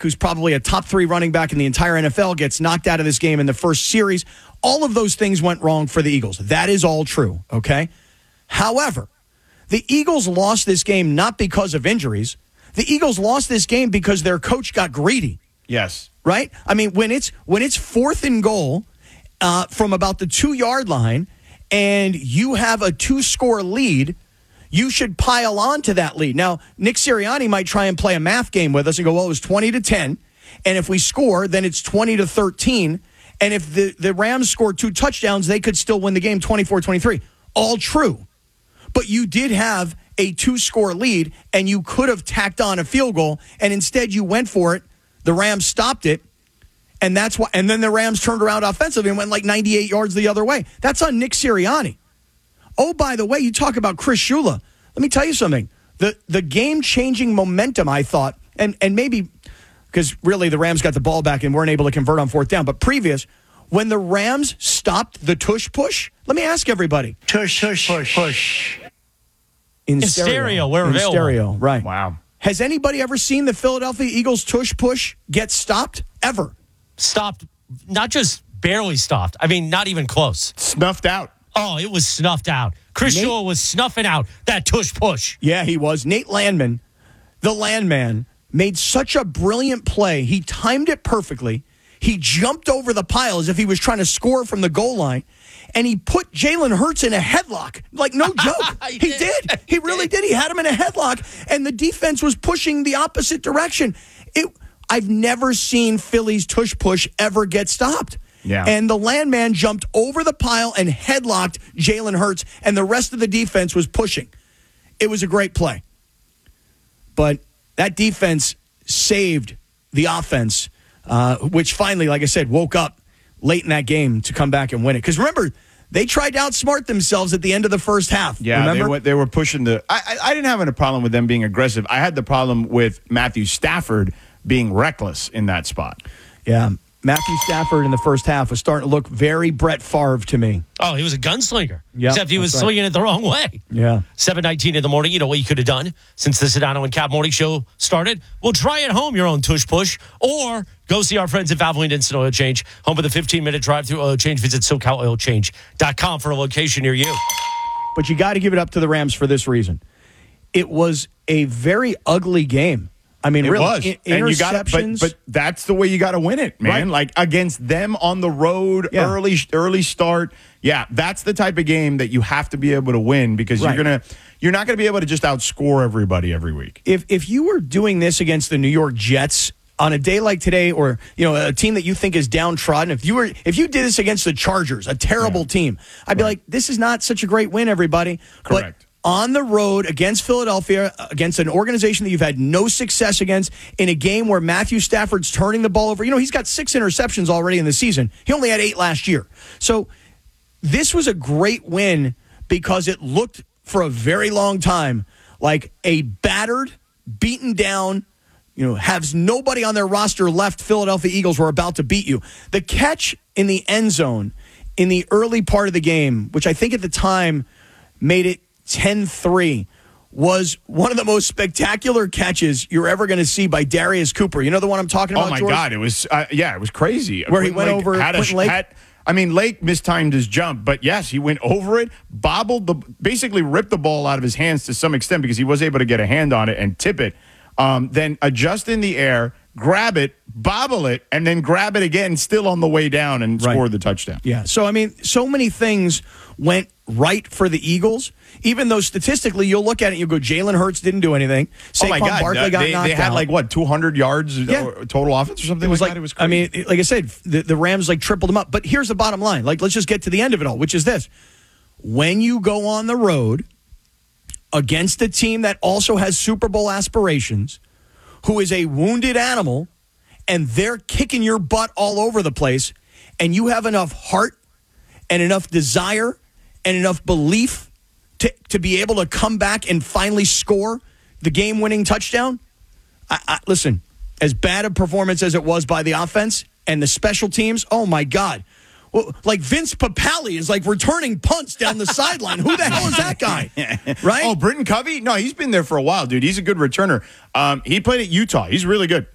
who's probably a top 3 running back in the entire NFL, gets knocked out of this game in the first series. All of those things went wrong for the Eagles. That is all true, okay? However, the Eagles lost this game not because of injuries. The Eagles lost this game because their coach got greedy. Yes. Right? I mean, when it's 4th and goal from about the 2-yard line and you have a 2-score lead, you should pile on to that lead. Now, Nick Sirianni might try and play a math game with us and go, well, it was 20-10, and if we score, then it's 20-13, and if the Rams score 2 touchdowns, they could still win the game 24-23. All true. But you did have a 2-score lead, and you could have tacked on a field goal, and instead you went for it. The Rams stopped it, and that's why. And then the Rams turned around offensively and went like 98 yards the other way. That's on Nick Sirianni. Oh, by the way, you talk about Chris Shula. Let me tell you something. The game-changing momentum, I thought, and maybe because really the Rams got the ball back and weren't able to convert on 4th down, but previous, when the Rams stopped the tush push, let me ask everybody. Tush, push. In stereo. We're available. In stereo, right. Wow. Has anybody ever seen the Philadelphia Eagles tush push get stopped? Ever? Stopped, not just barely stopped. I mean, not even close. Snuffed out. Oh, it was snuffed out. Chris Shula was snuffing out that tush push. Yeah, he was. Nate Landman, the Landman, made such a brilliant play. He timed it perfectly. He jumped over the pile as if he was trying to score from the goal line, and he put Jalen Hurts in a headlock. Like, no joke. He did. He really did. He had him in a headlock, and the defense was pushing the opposite direction. I've never seen Philly's tush push ever get stopped. Yeah. And the Landman jumped over the pile and headlocked Jalen Hurts, and the rest of the defense was pushing. It was a great play. But that defense saved the offense, which finally, like I said, woke up late in that game to come back and win it. Because remember, they tried to outsmart themselves at the end of the first half. Yeah, remember? they were pushing the... I didn't have a problem with them being aggressive. I had the problem with Matthew Stafford being reckless in that spot. Yeah, Matthew Stafford in the first half was starting to look very Brett Favre to me. Oh, he was a gunslinger. Yep, except he was right. swinging it the wrong way. Yeah. 7:19 in the morning. You know what you could have done since the Sedano and Cap Morning Show started? Well, try at home your own tush push, or go see our friends at Valvoline Instant Oil Change, home of the 15-minute drive-through oil change. Visit SoCalOilChange.com for a location near you. But you got to give it up to the Rams for this reason. It was a very ugly game. I mean, It really, was. And you got but that's the way you got to win it, man. Right. Like against them on the road, Yeah. early start. Yeah, that's the type of game that you have to be able to win because Right. you're not going to be able to just outscore everybody every week. If you were doing this against the New York Jets on a day like today, or a team that you think is downtrodden, if you did this against the Chargers, a terrible team, I'd be like, this is not such a great win, everybody. Correct. But on the road against Philadelphia, against an organization that you've had no success against, in a game where Matthew Stafford's turning the ball over. He's got 6 interceptions already in the season. He only had 8 last year. So this was a great win because it looked for a very long time like a battered, beaten down, has nobody on their roster left. Philadelphia Eagles were about to beat you. The catch in the end zone in the early part of the game, which I think at the time made it 10-3, was one of the most spectacular catches you're ever going to see by Darius Cooper. You know the one I'm talking about, Oh, my George? God. It was, it was crazy. Where he went over Quentin Lake? Lake mistimed his jump, but yes, he went over it, basically ripped the ball out of his hands to some extent because he was able to get a hand on it and tip it, then adjust in the air, grab it, bobble it, and then grab it again, still on the way down, and score the touchdown. Yeah. So, so many things went right for the Eagles, even though statistically you'll look at it and you go, Jalen Hurts didn't do anything. Oh, my God. Barkley got knocked they had out. 200 yards total offense or something that? It was crazy. Like I said, the Rams tripled them up. But here's the bottom line. Let's just get to the end of it all, which is this. When you go on the road against a team that also has Super Bowl aspirations, who is a wounded animal, and they're kicking your butt all over the place, and you have enough heart and enough desire and enough belief to be able to come back and finally score the game-winning touchdown, listen, as bad a performance as it was by the offense and the special teams, oh, my God. Well, like Vince Papale is returning punts down the sideline. Who the hell is that guy? Right? Oh, Britton Covey? No, he's been there for a while, dude. He's a good returner. He played at Utah. He's really good.